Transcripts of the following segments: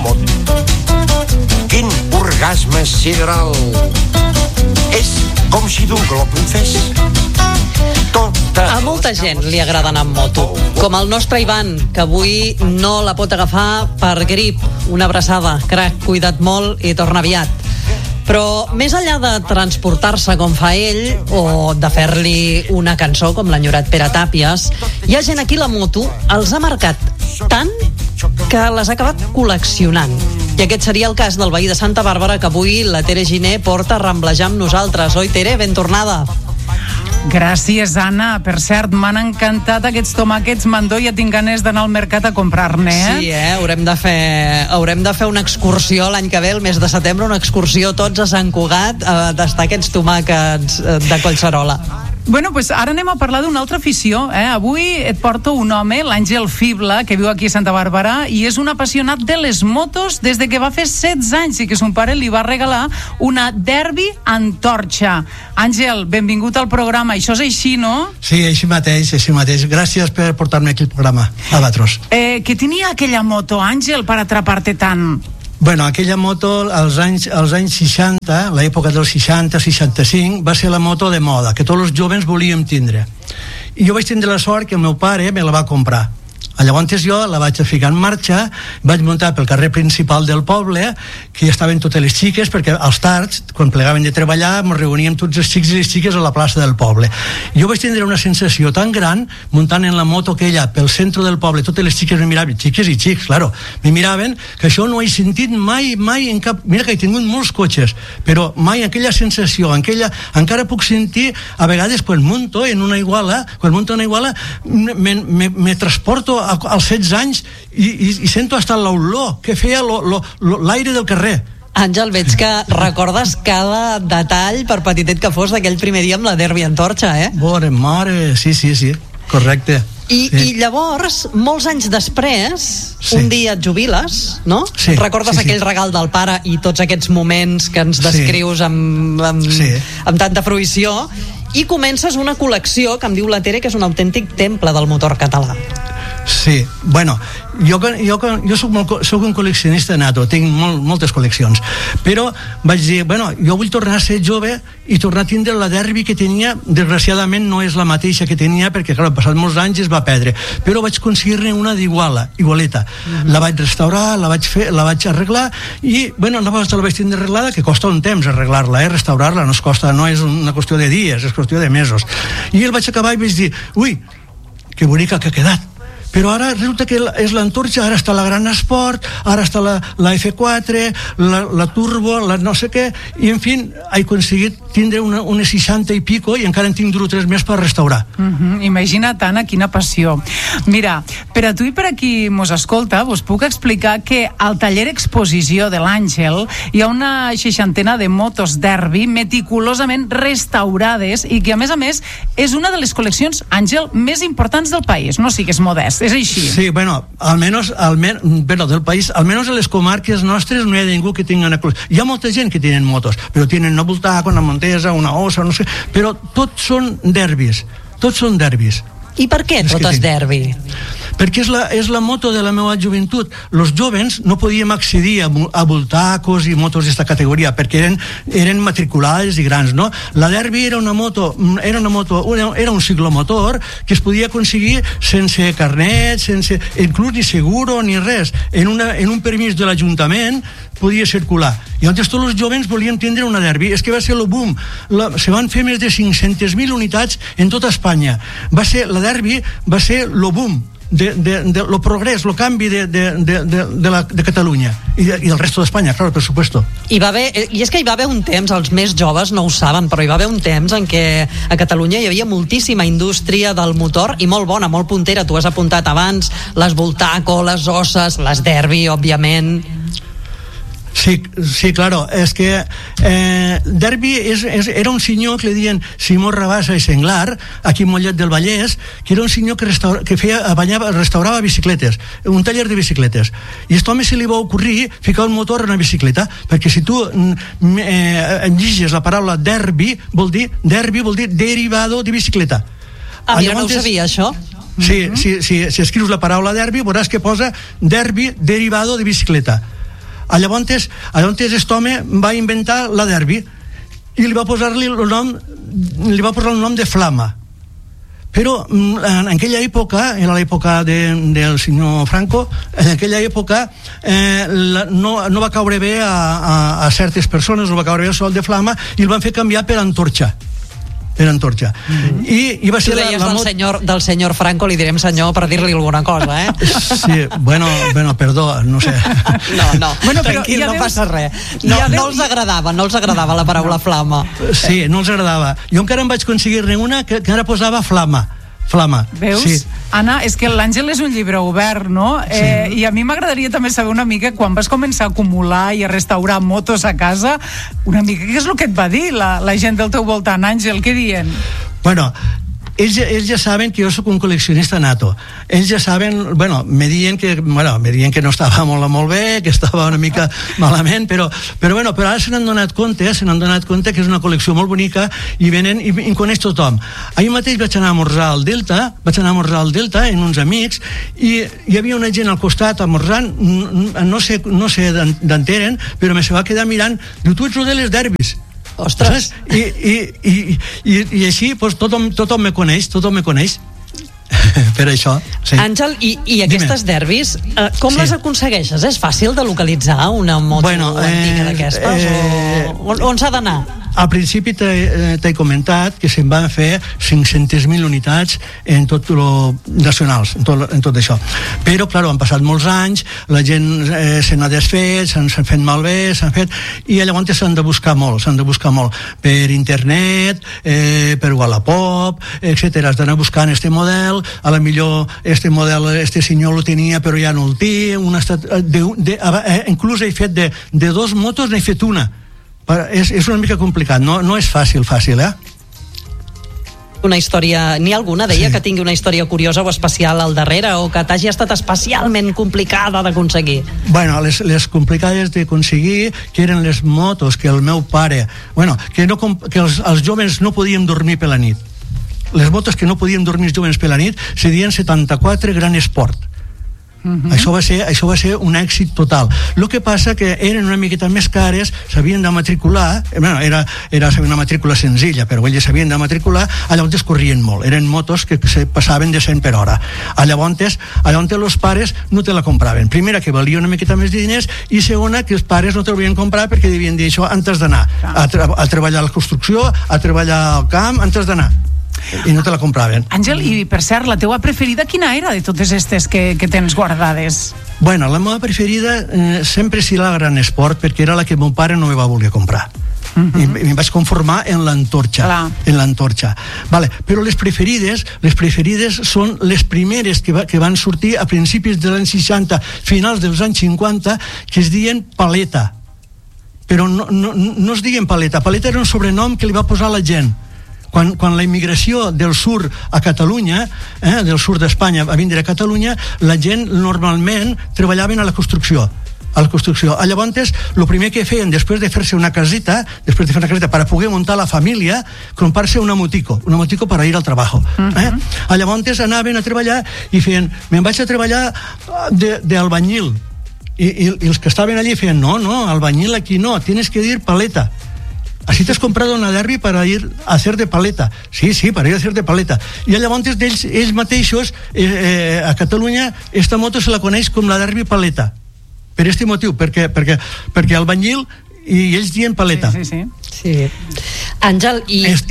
moto. Quin orgasme sideral. És com si d'un glob en fes. A molta gent li agrada anar amb moto, com el nostre Ivan, que avui no la pot agafar per grip. Una abraçada, crac, cuida't molt i torna aviat. Però més enllà de transportar-se com fa ell o de fer-li una cançó com l'enyorat Pere Tàpies, hi ha gent aquí la moto els ha marcat tant que les ha acabat col·leccionant. I aquest seria el cas del veí de Santa Bàrbara que avui la Tere Giner porta a ramblejar amb nosaltres. Oi, Tere? Ben tornada. Gràcies, Anna. Per cert, m'han encantat aquests tomàquets mandó i ja tinc ganes d'anar al mercat a comprar-ne, Sí, haurem de fer una excursió l'any que ve, el mes de setembre, una excursió tots a Sant Cugat a tastar aquests tomàquets de Collserola. Bueno, pues ara anem a parlar d'una altra afició, Avui et porto un home, l'Àngel Fibla, que viu aquí a Santa Bàrbara i és un apassionat de les motos des de que va fer 16 anys i que son pare li va regalar una Derbi Antorcha. Àngel, benvingut al programa. Això és així, no? Sí, així mateix. Gràcies per portar-me aquí al programa, Albatros. Què tenia aquella moto, Àngel, per atrapar-te tant? Bueno, aquella moto als anys 60, l'època dels 60-65, va ser la moto de moda, que tots els joves volíem tindre. I jo vaig tindre la sort que el meu pare me la va comprar. Llavors jo la vaig ficar en marxa, vaig muntar pel carrer principal del poble, que hi estaven totes les xiques, perquè als tards, quan plegaven de treballar, ens reuníem tots els xics i les xiques a la plaça del poble. Jo vaig tindre una sensació tan gran, muntant en la moto aquella pel centre del poble, totes les xiques me miraven, xiques i xics, claro, me miraven, que això no he sentit mai en cap... Mira que he tingut molts cotxes, però mai aquella sensació, encara puc sentir, a vegades, quan munto una Iguala, me transporto als 16 anys i sento hasta l'olor que feia l'aire del carrer. Àngel, veig que recordes cada detall, per petitet que fos, d'aquell primer dia amb la Derbi Antorcha, Mare, sí, correcte. I llavors, molts anys després, un dia et jubiles, no? Sí, recordes aquell regal del pare i tots aquests moments que ens descrius amb tanta fruïció, i comences una col·lecció que em diu la Tere que és un autèntic temple del motor català. Sí, bueno, jo soc un col·leccionista nato, tinc moltes col·leccions, però vaig dir, jo vull tornar a ser jove i tornar a tindre la Derbi que tenia. Desgraciadament no és la mateixa que tenia, perquè clar, passat molts anys es va perdre, però vaig aconseguir-ne una igualeta. La vaig restaurar, la vaig arreglar i, una vegada la vaig tindre arreglada, que costa un temps arreglar-la, restaurar-la, no és una qüestió de dies, és qüestió de mesos. I el vaig acabar i vaig dir, ui, que bonica que ha quedat. Però ara resulta que és l'Antorcha, ara està la Gran Esport, ara està la F4, la Turbo, la no sé què, i en fi, he aconseguit tindre unes 60 i pico i encara en tinc 2 o 3 més per restaurar. Imagina't, Anna, quina passió. Mira, per a tu i per a qui mos escolta, vos puc explicar que al taller exposició de l'Àngel hi ha una 60 de motos Derbi meticulosament restaurades i que, a més, és una de les col·leccions, Àngel, més importants del país. No sigues modest. És així. Sí, almenys del país, almenys a les comarques nostres no hi ha ningú que tingui una... Hi ha molta gent que tenen motos, però tenen una Bultaco, una Montesa, una Ossa, no sé, però tots són derbis. I per què totes Derbi? Perquè és la moto de la meva joventut. Els joves no podíem accedir a Bultacos i motos d'aquesta categoria perquè eren matriculades i grans, no? La Derbi era un ciclomotor que es podia aconseguir sense carnet, sense inclús ni seguro ni res. En un permís de l'Ajuntament podia circular. I llavors tots els joves volien tindre una Derbi. És que va ser el boom. Se van fer més de 500.000 unitats en tota Espanya. La Derbi va ser el boom lo progrés, lo canvi de Catalunya i del resto d'Espanya, claro, per supuesto. I és que hi va haver un temps, els més joves no ho saben, però hi va haver un temps en què a Catalunya hi havia moltíssima indústria del motor i molt bona, molt puntera. Tu has apuntat abans les Bultaco, les Osses, les Derbi, òbviament. Sí, claro, és que Derbi era un senyor que li diuen Simó Rabassa i Senglar, aquí a Mollet del Vallès, que era un senyor que restaurava bicicletes, un taller de bicicletes, i a aquest home se li va ocorrir ficar un motor en una bicicleta, perquè si tu llegis la paraula Derbi vol dir derivado de bicicleta. Jo no ho sabia, això. Si escrius la paraula Derbi veuràs que posa Derbi derivado de bicicleta. Llavors aquest home va inventar la Derby i li va posar el nom de Flama. Però en aquella època, era l'època del senyor Franco, en aquella època no va caure bé a certes persones, no va caure bé el sol de Flama, i el van fer canviar per Antorcha. I va ser tu deies del senyor Franco, li direm senyor per dir-li alguna cosa, Sí, bueno, perdó, no sé. No, tranquil, no passa res. No els agradava la paraula flama. Sí, no els agradava. Jo encara em vaig aconseguir-ne una que ara posava Flama. Veus? Sí. Anna, és que l'Àngel és un llibre obert, no? Sí. I a mi m'agradaria també saber una mica, quan vas començar a acumular i a restaurar motos a casa, una mica què és el que et va dir la gent del teu voltant, Àngel? Què diuen? Bueno, ells ja saben que jo sóc un col·leccionista nato. Ells ja saben, me diuen que no estava molt bé, que estava una mica malament, però ara se n'han donat compte que és una col·lecció molt bonica i venen i coneix tothom. Ahir mateix vaig anar a esmorzar al Delta amb uns amics i hi havia una gent al costat esmorzant, no sé d'on eren, però me se va quedar mirant, diu, tu ets el de les derbis. Ostres. I així pues, tothom me coneix per això, sí. Àngel, i aquestes derbis com les aconsegueixes? És fàcil de localitzar una moto antiga d'aquestes? On s'ha d'anar? Al principi t'he comentat que se'n van fer 500.000 unitats en tot lo nacionals, en tot això. Però, clar, han passat molts anys, la gent se n'ha desfet, s'han fet malbé, i llavors s'han de buscar molt. Per internet, per Wallapop, etc. Has d'anar buscant este model, a la millor este model, este senyor lo tenia però ja no el té, inclús he fet de dos motos, n'he fet una. És una mica complicat, no és fàcil, Una història, n'hi ha alguna d'ella que tingui una història curiosa o especial al darrere, o que t'hagi estat especialment complicada d'aconseguir? Bueno, les complicades d'aconseguir, que eren les motos que el meu pare, que els joves no podíem dormir per la nit. Les motos que no podíem dormir els joves per la nit se deien 74 Gran Sport. Això va ser un èxit total. El que passa que eren una miqueta més cares, s'havien de matricular, era una matrícula senzilla, però ells s'havien de matricular, llavors corrien molt, eren motos que se passaven de 100 per hora. Llavors els pares no te la compraven. Primera, que valia una miqueta més de diners, i segona, que els pares no te la volien comprar perquè devien dir això, antes d'anar a treballar a la construcció, a treballar al camp, antes d'anar. I no te la compraven. Àngel, i per cert, la teua preferida quina era de totes aquestes que tens guardades? Bueno, la meva preferida sempre serà la Gran Sport, perquè era la que mon pare no me va voler comprar. I em vaig conformar en l'Antorcha. Vale, però les preferides són les primeres que van sortir a principis dels anys 60, finals dels anys 50, que es diuen Paleta. Però no es diuen Paleta. Paleta era un sobrenom que li va posar la gent. Quan la immigració del sur a Catalunya, del sur d'Espanya a vindre a Catalunya, la gent normalment treballaven a la construcció. Llavors, el primer que feien després de fer una casita per poder muntar la família, comprar-se una motico per ir al treball. Llavors anaven a treballar i feien, me'n vaig a treballar d'albañil, i els que estaven allí feien, no, albañil aquí no, tienes que ir paleta. Así te has comprado una Derby para ir a hacer de paleta. Sí, para ir a hacer de paleta. I llavors ells mateixos a Catalunya esta moto se la coneix com la Derby paleta, per este motiu, perquè albañil i ells diuen paleta. Sí. Àngel,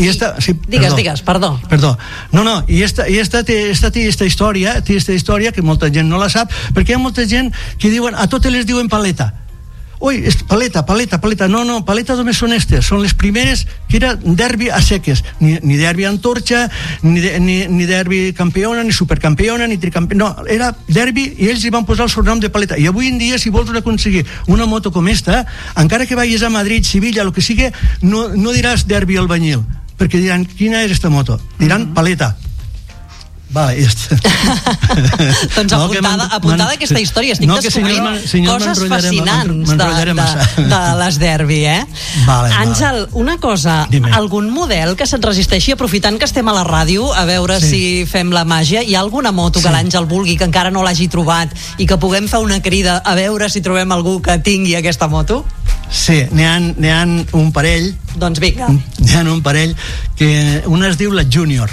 digues, perdó. No, i esta té esta història que molta gent no la sap, perquè hi ha molta gent que diuen, a totes les diuen paleta. Ui, paleta. No, paleta només són estes. Són les primeres que era derbi a seques. Ni derbi Antorcha, ni derbi campiona, ni supercampiona, ni tricampiona. No, era derbi i ells hi van posar el sobrenom de paleta. I avui en dia, si vols aconseguir una moto com esta, encara que vagis a Madrid, Sevilla, el que sigui, no diràs derbi albañil, perquè diran, quina és esta moto? Diran paleta. Vale, ja està. Doncs apuntada aquesta història. Estic descobrint coses fascinants de les derbi, Vale, Àngel, una cosa, algun model que se't resisteixi, aprofitant que estem a la ràdio, a veure si fem la màgia, hi ha alguna moto que l'Àngel vulgui, que encara no l'hagi trobat, i que puguem fer una crida a veure si trobem algú que tingui aquesta moto? Sí, n'hi ha un parell. Doncs vinga. N'hi ha un parell que una es diu la Junior,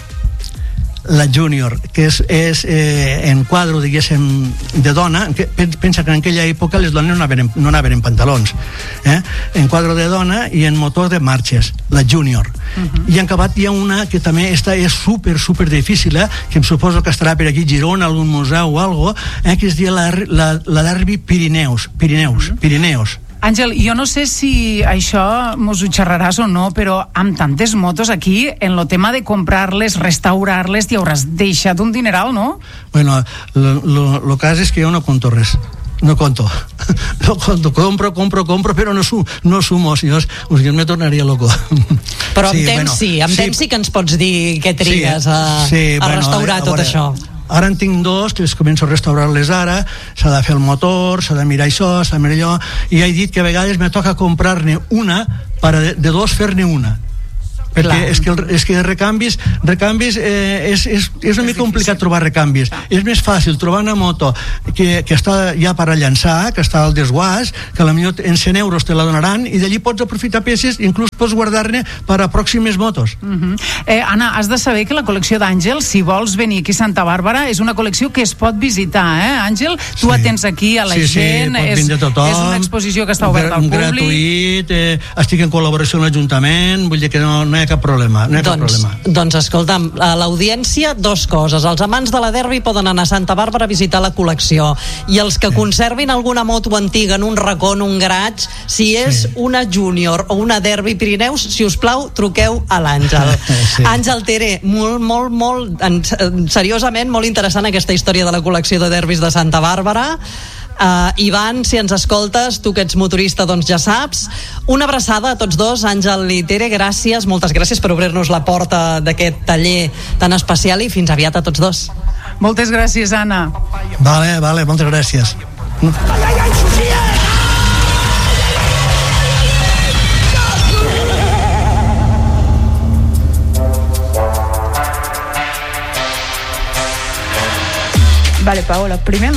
que és en quadre, diguéssim, de dona. Pensa que en aquella època les dones no anaven en pantalons, en quadre de dona i en motor de marxes, la Junior. I en acabat hi ha una que també és super difícil, que em suposo que estarà per aquí a Girona, algun museu o algo, que es diu la Derbi Pirineus. Àngel, jo no sé si això mos ho xerraràs o no, però amb tantes motos aquí, en el tema de comprar-les, restaurar-les, t'hi hauràs deixat un dineral, no? Bueno, el cas és que jo no conto res. No conto. Compro, però no sumo. Si no, me tornaria loco. Però amb temps sí que ens pots dir què trigues a restaurar tot això. Ara en tinc dos, que les començo a restaurar-les ara. S'ha de fer el motor, s'ha de mirar això, s'ha de mirar allò, i he dit que a vegades me toca comprar-ne una per de dos fer-ne una, perquè és que recanvis és una mica complicat trobar recanvis. És més fàcil trobar una moto que està ja per a llançar, que està al desguàs, que potser en 100 euros te la donaran, i d'allí pots aprofitar peces, inclús pots guardar-ne per a pròximes motos. Anna, has de saber que la col·lecció d'Àngel, si vols venir aquí a Santa Bàrbara, és una col·lecció que es pot visitar, Àngel? Tu atens aquí a la gent, és una exposició que està oberta al públic. Gratuït, estic en col·laboració amb l'Ajuntament, vull dir que no hi ha cap problema. Doncs escolta'm, a l'audiència, dues coses. Els amants de la derbi poden anar a Santa Bàrbara a visitar la col·lecció, i els que conservin alguna moto antiga en un racó, en un garatge, si és una Junior o una derbi Pirineus, si us plau, truqueu a l'Àngel. Àngel Tere, molt seriosament, molt interessant aquesta història de la col·lecció de derbis de Santa Bàrbara. Ivan, si ens escoltes, tu que ets motorista, doncs ja saps. Una abraçada a tots dos, Àngel i Tere, gràcies, moltes gràcies per obrir-nos la porta d'aquest taller tan especial, i fins aviat a tots dos. Moltes gràcies, Anna. Vale, moltes gràcies. Vale, Paola, primer